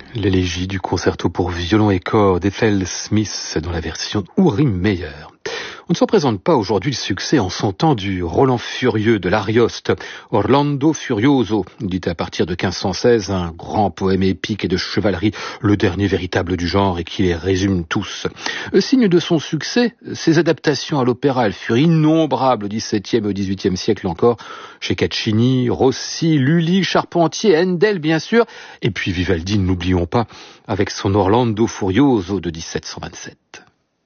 L'élégie du concerto pour violon et cordes d'Ethel Smith dans la version Urim Meyer. On ne se représente pas aujourd'hui le succès en son temps du Roland Furieux de l'Arioste, Orlando Furioso, dit à partir de 1516, un grand poème épique et de chevalerie, le dernier véritable du genre et qui les résume tous. Signe de son succès, ses adaptations à l'opéra, elles furent innombrables au XVIIe et au XVIIIe siècle encore, chez Caccini, Rossi, Lully, Charpentier, Handel bien sûr, et puis Vivaldi, ne l'oublions pas, avec son Orlando Furioso de 1727.